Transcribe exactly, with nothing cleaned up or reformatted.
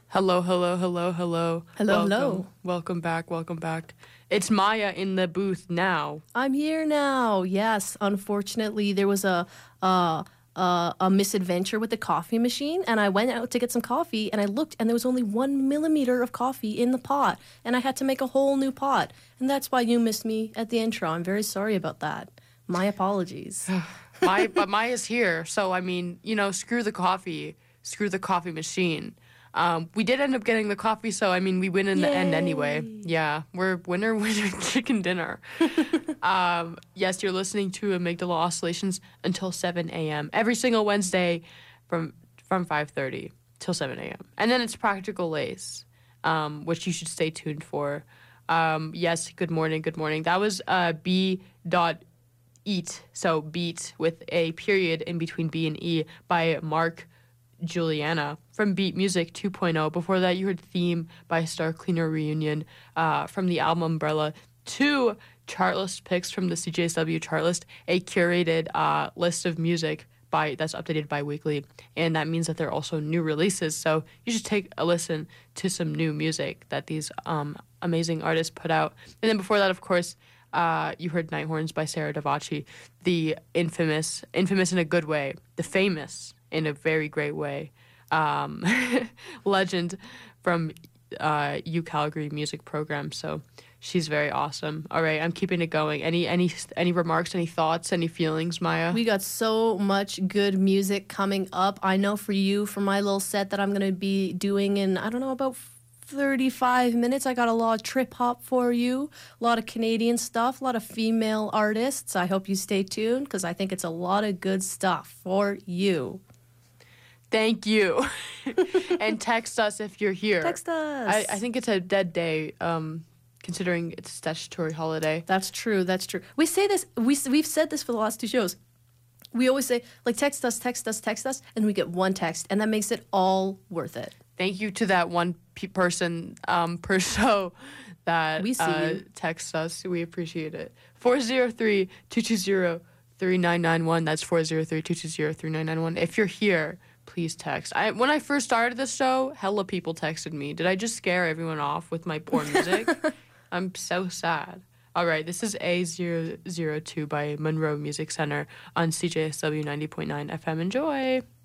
Hello, hello, hello, hello. Hello, welcome, hello. Welcome back, welcome back. It's Maya in the booth now. I'm here now. Yes, unfortunately, there was a uh, uh, a misadventure with the coffee machine, and I went out to get some coffee, and I looked, and there was only one millimeter of coffee in the pot, and I had to make a whole new pot, and that's why you missed me at the intro. I'm very sorry about that. My apologies. My, but Maya's here, so I mean, you know, screw the coffee, screw the coffee machine. Um, we did end up getting the coffee, so I mean, we win in the end anyway. Yeah, we're winner, winner, chicken dinner. um, yes, you're listening to Amygdala Oscillations until seven a.m. every single Wednesday from from five thirty till seven a.m. And then it's Practical Lace, um, which you should stay tuned for. Um, yes, good morning, good morning. That was uh, B dot Eat, so beat with a period in between B and E by Mark Juliana from Beat Music two point oh. Before that, you heard Theme by Star Cleaner Reunion uh, from the album Umbrella. Two chartlist picks from the C J S W chartlist, a curated uh, list of music by that's updated bi-weekly, and that means that there are also new releases, so you should take a listen to some new music that these um, amazing artists put out. And then before that, of course, Uh, you heard Night Horns by Sarah Davachi, the infamous, infamous in a good way, the famous in a very great way, um, legend from uh, U Calgary music program. So she's very awesome. All right, I'm keeping it going. Any any any remarks, any thoughts, any feelings, Maya? We got so much good music coming up. I know for you, for my little set that I'm going to be doing in, I don't know, about thirty-five minutes. I got a lot of trip hop for you, a lot of Canadian stuff, a lot of female artists. I hope you stay tuned because I think it's a lot of good stuff for you. Thank you. And text us if you're here. Text us. I, I think it's a dead day, um, considering it's a statutory holiday. That's true. That's true. We say this. We we've said this for the last two shows. We always say, like, text us, text us, text us, and we get one text, and that makes it all worth it. Thank you to that one pe- person um, per show that we see uh, you. texts us. We appreciate it. four oh three, two two zero, three nine nine one. That's four oh three, two two zero, three nine nine one. If you're here, please text. I When I first started this show, hella people texted me. Did I just scare everyone off with my poor music? I'm so sad. All right, this is A zero zero two by Monroe Music Center on C J S W ninety point nine F M. Enjoy.